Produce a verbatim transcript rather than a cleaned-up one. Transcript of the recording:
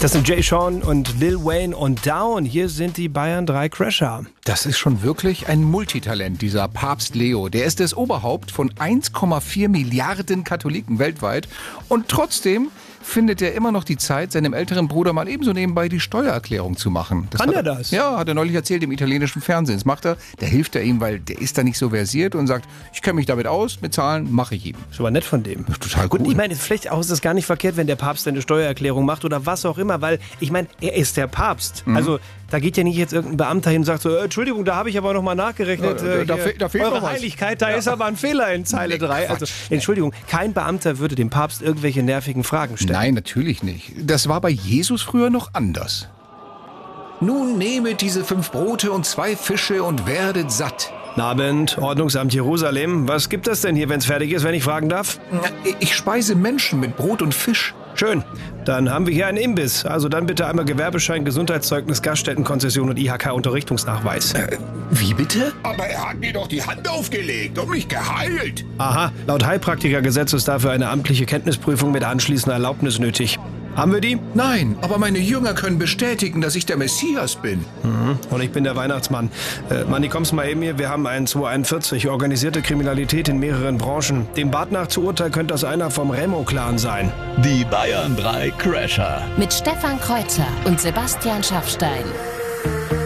Das sind Jay Sean und Lil Wayne und Down. Hier sind die Bayern drei Crasher. Das ist schon wirklich ein Multitalent, dieser Papst Leo. Der ist das Oberhaupt von eins Komma vier Milliarden Katholiken weltweit. Und trotzdem findet er immer noch die Zeit, seinem älteren Bruder mal ebenso nebenbei die Steuererklärung zu machen. Das Kann hat er das? Ja, hat er neulich erzählt im italienischen Fernsehen. Das macht er, da hilft er ihm, weil der ist da nicht so versiert und sagt, ich kenne mich damit aus, mit Zahlen mache ich ihm. Ist aber nett von dem. Total gut. Und ich meine, vielleicht auch ist das gar nicht verkehrt, wenn der Papst eine Steuererklärung macht oder was auch immer, weil ich meine, er ist der Papst. Mhm. Also da geht ja nicht jetzt irgendein Beamter hin und sagt so, äh, Entschuldigung, da habe ich aber noch mal nachgerechnet. Ja, da, da, äh, da fehlt eure noch was. Heiligkeit, da Ja. ist aber ein Fehler in Zeile drei. Also, Entschuldigung, kein Beamter würde dem Papst irgendwelche nervigen Fragen stellen. Nein, natürlich nicht. Das war bei Jesus früher noch anders. Nun nehmet diese fünf Brote und zwei Fische und werdet satt. Guten Abend, Ordnungsamt Jerusalem. Was gibt es denn hier, wenn es fertig ist, wenn ich fragen darf? Ich speise Menschen mit Brot und Fisch. Schön. Dann haben wir hier einen Imbiss. Also dann bitte einmal Gewerbeschein, Gesundheitszeugnis, Gaststättenkonzession und I H K-Unterrichtungsnachweis. Äh, wie bitte? Aber er hat mir doch die Hand aufgelegt und mich geheilt. Aha, laut Heilpraktikergesetz ist dafür eine amtliche Kenntnisprüfung mit anschließender Erlaubnis nötig. Haben wir die? Nein, aber meine Jünger können bestätigen, dass ich der Messias bin. Mhm. Und ich bin der Weihnachtsmann. Äh, Manni, kommst mal eben hier. Wir haben einen zweihunderteinundvierzig, organisierte Kriminalität in mehreren Branchen. Dem Bart nach zu Urteil könnte das einer vom Remo-Clan sein. Die Bayern drei Crasher. Mit Stefan Kreuzer und Sebastian Schaffstein.